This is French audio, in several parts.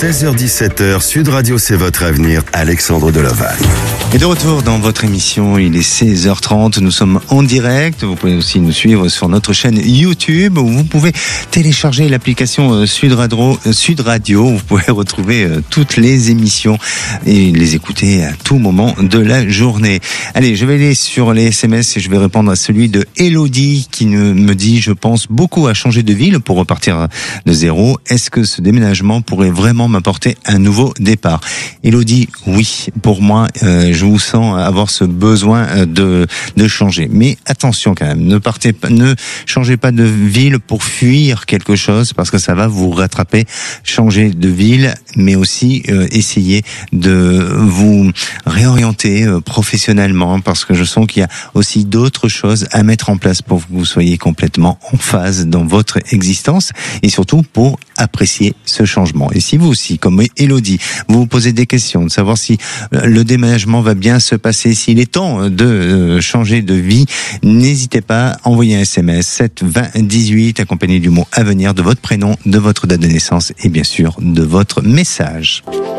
16h-17h, Sud Radio, c'est votre avenir. Alexandre Deloval. Et de retour dans votre émission, il est 16h30, nous sommes en direct. Vous pouvez aussi nous suivre sur notre chaîne YouTube où vous pouvez télécharger l'application Sud Radio. Vous pouvez retrouver toutes les émissions et les écouter à tout moment de la journée. Allez, je vais aller sur les SMS et je vais répondre à celui de Elodie qui me dit: je pense beaucoup à changer de ville pour repartir de zéro. Est-ce que ce déménagement pourrait vraiment m'apporter un nouveau départ? Elodie, oui, pour moi, je vous sens avoir ce besoin de changer. Mais attention quand même, ne changez pas de ville pour fuir quelque chose parce que ça va vous rattraper. Changez de ville, mais aussi essayez de vous réorienter professionnellement parce que je sens qu'il y a aussi d'autres choses à mettre en place pour que vous soyez complètement en phase dans votre existence et surtout pour apprécier ce changement. Et si vous aussi, comme Elodie, vous vous posez des questions de savoir si le déménagement va bien se passer, s'il est temps de changer de vie, n'hésitez pas, envoyez un SMS 7 20 18 accompagné du mot avenir, de votre prénom, de votre date de naissance et bien sûr de votre message.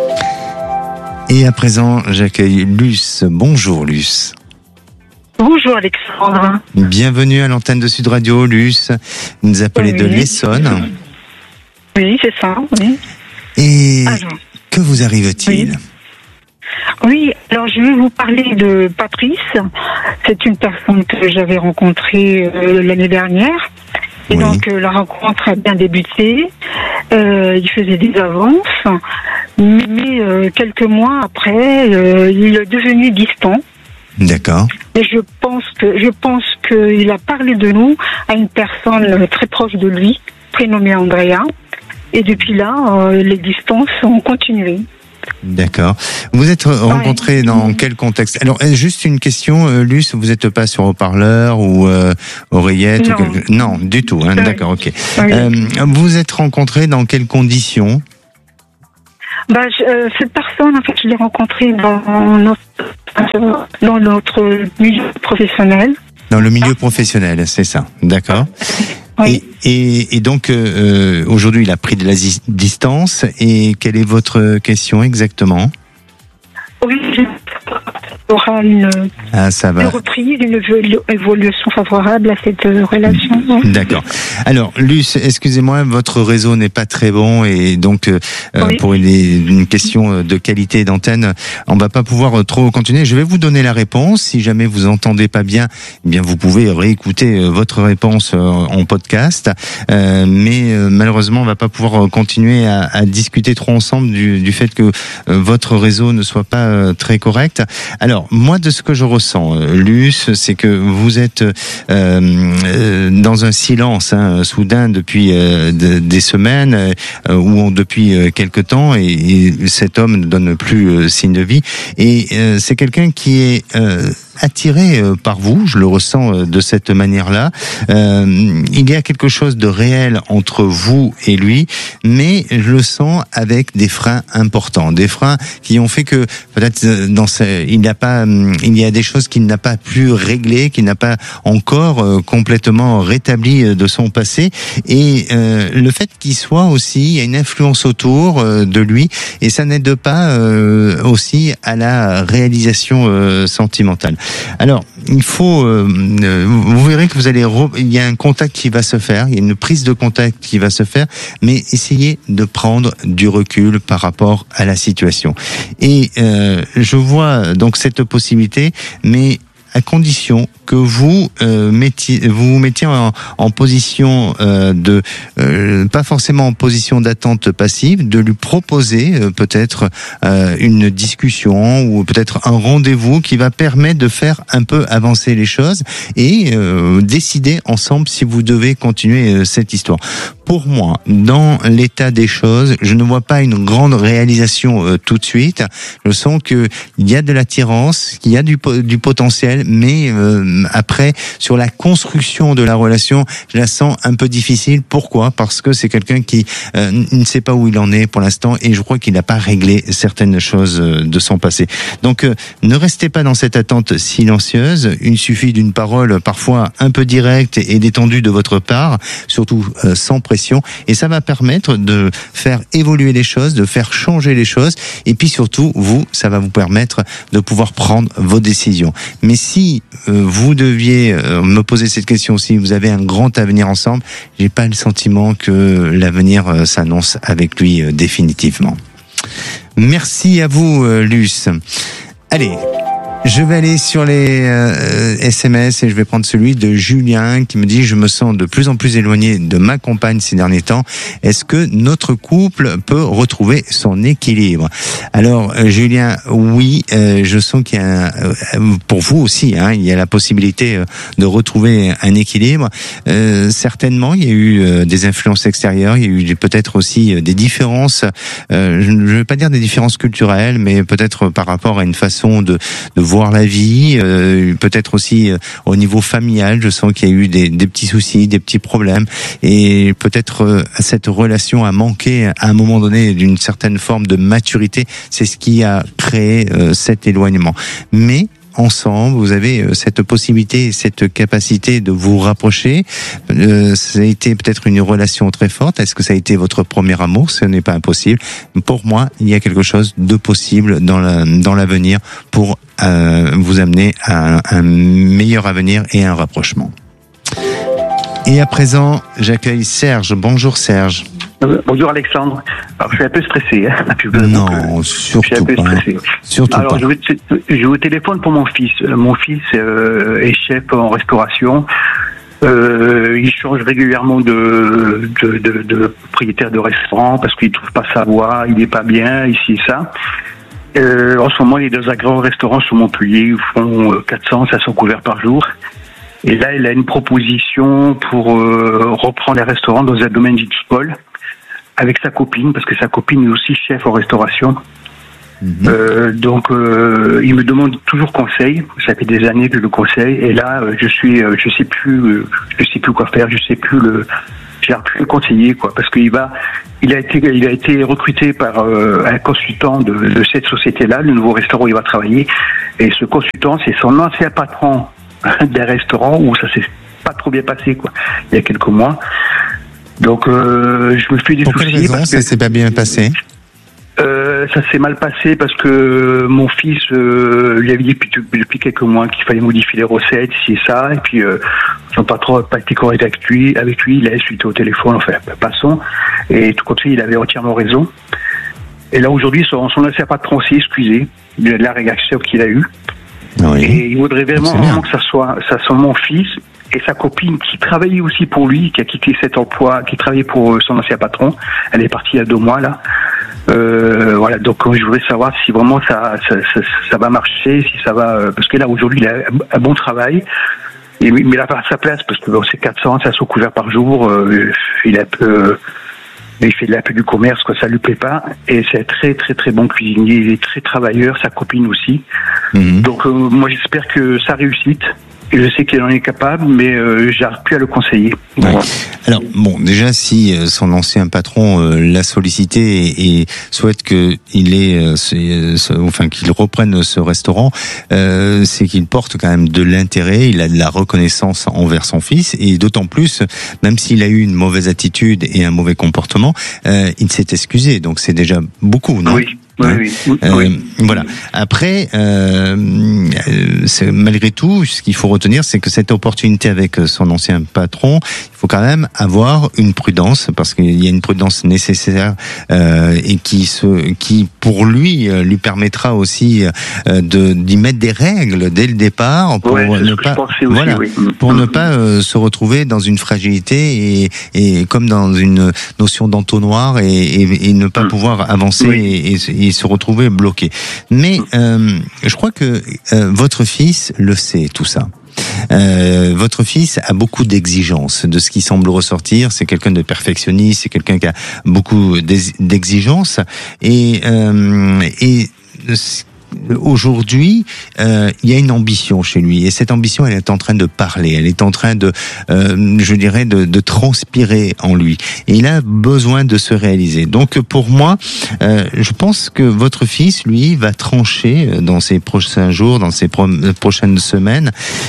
Et à présent, j'accueille Luce. Bonjour Luce. Bonjour Alexandre. Bienvenue à l'antenne de Sud Radio, Luce. Vous nous appelez de l'Essonne. Oui, c'est ça, oui. Et que vous arrive-t-il ? Oui, alors je vais vous parler de Patrice. C'est une personne que j'avais rencontrée l'année dernière. Et donc la rencontre a bien débuté. Il faisait des avances. Mais quelques mois après, il est devenu distant. D'accord. Et je pense qu'il a parlé de nous à une personne très proche de lui, prénommée Andrea. Et depuis là, les distances ont continué. D'accord. Vous êtes rencontrés dans quel contexte ? Alors, juste une question, Luce, vous n'êtes pas sur haut-parleur ou oreillette ? Non, du tout. Hein, d'accord, ok. Vous êtes rencontrés dans quelles conditions ? Cette personne, en fait, je l'ai rencontrée dans notre milieu professionnel. Dans le milieu professionnel, c'est ça. D'accord. Oui. Et donc, aujourd'hui, il a pris de la distance. Et quelle est votre question exactement ? Oui, il aura une reprise, une évolution favorable à cette relation. D'accord. Alors, Luce, excusez-moi, votre réseau n'est pas très bon et donc pour une question de qualité d'antenne, on va pas pouvoir trop continuer. Je vais vous donner la réponse. Si jamais vous entendez pas bien, eh bien vous pouvez réécouter votre réponse en podcast. Mais malheureusement, on va pas pouvoir continuer à discuter trop ensemble du fait que votre réseau ne soit pas très correct. Alors, moi, de ce que je ressens, Luce, c'est que vous êtes dans un silence soudain depuis des semaines ou depuis quelque temps, et cet homme ne donne plus signe de vie. Et c'est quelqu'un qui est attiré par vous, je le ressens de cette manière-là. Il y a quelque chose de réel entre vous et lui, mais je le sens avec des freins importants, des freins qui ont fait que peut-être il y a des choses qu'il n'a pas pu régler, qu'il n'a pas encore complètement rétabli de son passé, et le fait qu'il soit aussi, il y a une influence autour de lui, et ça n'aide pas aussi à la réalisation sentimentale. Alors, il faut, vous verrez que il y a un contact qui va se faire, il y a une prise de contact qui va se faire, mais essayez de prendre du recul par rapport à la situation. Et je vois donc cette possibilité, mais à condition que vous vous mettiez en position pas forcément en position d'attente passive, de lui proposer peut-être une discussion ou peut-être un rendez-vous qui va permettre de faire un peu avancer les choses et décider ensemble si vous devez continuer cette histoire. Pour moi, dans l'état des choses, je ne vois pas une grande réalisation tout de suite. Je sens que il y a de l'attirance, qu'il y a du potentiel, mais après, sur la construction de la relation, je la sens un peu difficile. Pourquoi ? Parce que c'est quelqu'un qui ne sait pas où il en est pour l'instant, et je crois qu'il n'a pas réglé certaines choses de son passé. Donc, ne restez pas dans cette attente silencieuse. Il suffit d'une parole parfois un peu directe et détendue de votre part, surtout sans pression, et ça va permettre de faire évoluer les choses, de faire changer les choses, et puis surtout, ça va vous permettre de pouvoir prendre vos décisions. Mais si vous deviez me poser cette question, si vous avez un grand avenir ensemble, j'ai pas le sentiment que l'avenir s'annonce avec lui définitivement. Merci à vous, Luce. Allez, je vais aller sur les SMS et je vais prendre celui de Julien qui me dit: je me sens de plus en plus éloigné de ma compagne ces derniers temps. Est-ce que notre couple peut retrouver son équilibre? Alors Julien, oui, je sens qu'il y a pour vous aussi, il y a la possibilité de retrouver un équilibre. Certainement, il y a eu des influences extérieures, il y a eu peut-être aussi des différences. Je ne veux pas dire des différences culturelles, mais peut-être par rapport à une façon de voir la vie, peut-être aussi au niveau familial, je sens qu'il y a eu des petits soucis, des petits problèmes, et peut-être cette relation a manqué à un moment donné d'une certaine forme de maturité. C'est ce qui a créé cet éloignement. Mais ensemble, vous avez cette possibilité, cette capacité de vous rapprocher. Ça a été peut-être une relation très forte. Est-ce que ça a été votre premier amour? Ce n'est pas impossible. Pour moi, il y a quelque chose de possible dans l'avenir pour vous amener à un meilleur avenir et un rapprochement. Et à présent, j'accueille Serge. Bonjour Serge. Bonjour Alexandre. Alors je suis un peu stressé. Non, surtout pas. Surtout alors, pas. Je vous téléphone pour mon fils. Mon fils est chef en restauration. Il change régulièrement de propriétaire de restaurant parce qu'il trouve pas sa voie, il n'est pas bien, ici et ça. En ce moment, il est dans un grand restaurant sur Montpellier. Ils font 400-500 couverts par jour. Et là, il a une proposition pour reprendre les restaurants dans un domaine dit Paul avec sa copine, parce que sa copine est aussi chef en restauration. Donc, il me demande toujours conseil. Ça fait des années que je le conseille. Et là, je sais plus quoi faire. J'arrive plus le conseiller, quoi, parce qu'il a été recruté par un consultant de cette société-là, le nouveau restaurant où il va travailler. Et ce consultant, c'est son ancien patron d'un restaurant où ça s'est pas trop bien passé, quoi, il y a quelques mois. Donc, je me fais des soucis. Pour quelle raison ça s'est pas bien passé? Ça s'est mal passé parce que mon fils lui avait dit depuis quelques mois qu'il fallait modifier les recettes, ci et ça, et puis son patron n'a pas été correct avec lui, il a insulté au téléphone, enfin, passons, et tout comme ça, il avait entièrement raison. Et là, aujourd'hui, son ancien patron s'est excusé de la réaction qu'il a eue. Oui. Et il voudrait vraiment que ça soit mon fils et sa copine qui travaillait aussi pour lui, qui a quitté cet emploi, qui travaillait pour son ancien patron. Elle est partie il y a 2 mois, là. Voilà, donc je voudrais savoir si vraiment ça va marcher, si ça va, parce que là aujourd'hui il a un bon travail, mais il a pas sa place parce que c'est 400 couverts par jour, il fait un peu du commerce, quoi, ça lui plaît pas, et c'est un très très très bon cuisinier, il est très travailleur, sa copine aussi. Donc moi j'espère que ça réussite. Je sais qu'il en est capable, mais j'arrive plus à le conseiller. Ouais. Alors bon, déjà si son ancien patron l'a sollicité et souhaite qu'il reprenne ce restaurant, c'est qu'il porte quand même de l'intérêt, il a de la reconnaissance envers son fils, et d'autant plus, même s'il a eu une mauvaise attitude et un mauvais comportement, il s'est excusé, donc c'est déjà beaucoup, non? Oui. Oui. Voilà. Après, c'est, malgré tout, ce qu'il faut retenir, c'est que cette opportunité avec son ancien patron, il faut quand même avoir une prudence, parce qu'il y a une prudence nécessaire et qui pour lui permettra aussi d'y mettre des règles dès le départ pour ne pas se retrouver dans une fragilité et comme dans une notion d'entonnoir et ne pas pouvoir avancer et se retrouver bloqué. Mais je crois que votre fils le sait, tout ça. Votre fils a beaucoup d'exigences. De ce qui semble ressortir, c'est quelqu'un de perfectionniste, c'est quelqu'un qui a beaucoup d'exigences. Et aujourd'hui, il y a une ambition chez lui, et cette ambition, elle est en train de parler, elle est en train de, je dirais, de transpirer en lui, et il a besoin de se réaliser. Donc pour moi, je pense que votre fils, lui, va trancher dans ces prochains jours, dans ces prochaines semaines,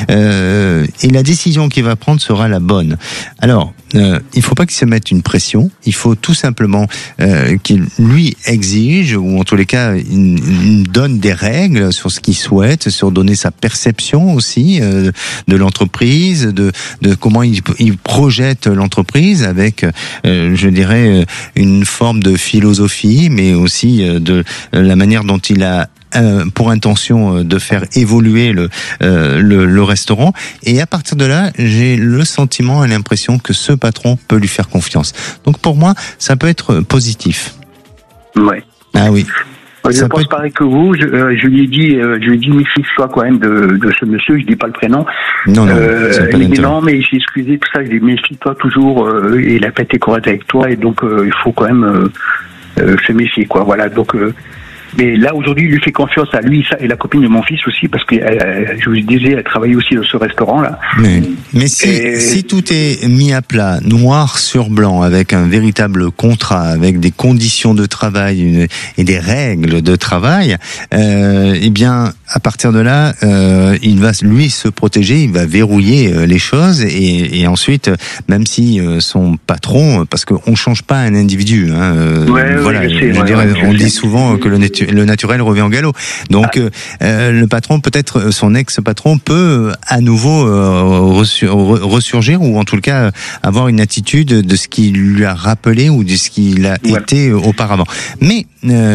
et la décision qu'il va prendre sera la bonne. Alors, il faut pas qu'il se mette une pression, il faut tout simplement qu'il lui exige, ou en tous les cas, il donne des règles sur ce qu'il souhaite, sur donner sa perception aussi de l'entreprise, de comment il projette l'entreprise avec, je dirais, une forme de philosophie, mais aussi de la manière dont il a pour intention de faire évoluer le restaurant. Et à partir de là, j'ai le sentiment et l'impression que ce patron peut lui faire confiance. Donc pour moi, ça peut être positif. Ouais. Ah oui. Je pense pareil que vous. Je lui ai dit, méfie-toi quand même de ce monsieur. Je dis pas le prénom. Non, il dit non, mais il s'est excusé pour ça. Je dis méfie-toi toujours. Il a pas été correct avec toi, et donc il faut quand même se méfier, quoi. Voilà. Donc. Mais là, aujourd'hui, il lui fait confiance à lui et la copine de mon fils aussi, parce que je vous disais, elle travaille aussi dans ce restaurant-là. Mais si tout est mis à plat, noir sur blanc, avec un véritable contrat, avec des conditions de travail et des règles de travail, eh bien, à partir de là, il va lui se protéger, il va verrouiller les choses, et ensuite, même si son patron, parce qu'on change pas un individu, voilà, on dit souvent que le naturel revient au galop. Donc le patron, peut-être son ex-patron, peut à nouveau ressurgir, ou en tout cas avoir une attitude de ce qu'il lui a rappelé ou de ce qu'il a été auparavant. Mais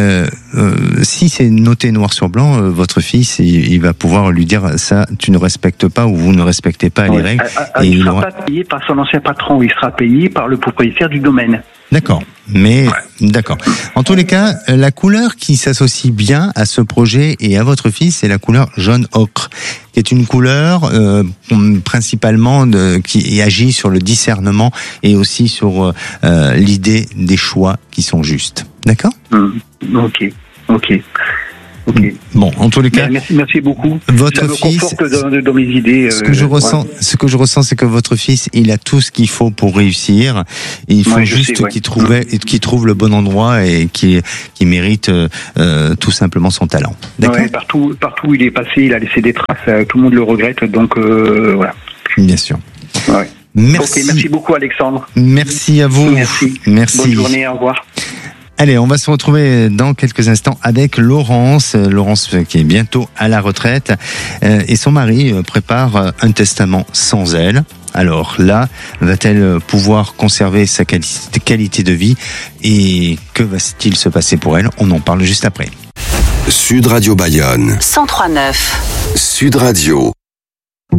si c'est noté noir sur blanc, votre fils, il va pouvoir lui dire ça, tu ne respectes pas, ou vous ne respectez pas les règles. Il ne sera pas payé par son ancien patron, il sera payé par le propriétaire du domaine. D'accord, mais d'accord. En tous les cas, la couleur qui s'associe bien à ce projet et à votre fils, c'est la couleur jaune ocre, qui est une couleur principalement qui agit sur le discernement et aussi sur l'idée des choix qui sont justes. D'accord ? Ok. Bon, en tous les cas, merci beaucoup. Votre ça fils, me conforte dans mes idées. Ce que je ressens, c'est que votre fils, il a tout ce qu'il faut pour réussir. Et il faut juste qu'il trouve le bon endroit, et qu'il mérite tout simplement son talent. D'accord. Ouais, partout où il est passé, il a laissé des traces. Tout le monde le regrette, donc voilà. Bien sûr. Ouais. Merci. Okay, merci beaucoup, Alexandre. Merci à vous. Merci. Bonne journée. Au revoir. Allez, on va se retrouver dans quelques instants avec Laurence qui est bientôt à la retraite, et son mari prépare un testament sans elle. Alors là, va-t-elle pouvoir conserver sa qualité de vie, et que va-t-il se passer pour elle? On en parle juste après. Sud Radio Bayonne 103.9 Sud Radio.